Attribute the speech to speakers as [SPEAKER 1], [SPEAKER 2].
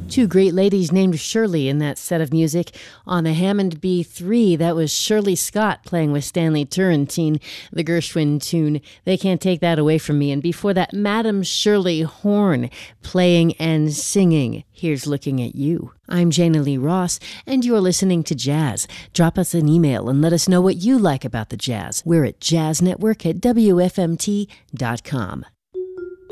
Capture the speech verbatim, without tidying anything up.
[SPEAKER 1] Two great ladies named Shirley in that set of music. On the Hammond B three, that was Shirley Scott playing with Stanley Turrentine, the Gershwin tune, They Can't Take That Away From Me. And before that, Madam Shirley Horn playing and singing, Here's Looking at You. I'm Jana Lee Ross, and you're listening to Jazz. Drop us an email and let us know what you like about the jazz. We're at jazz network at W F M T dot com.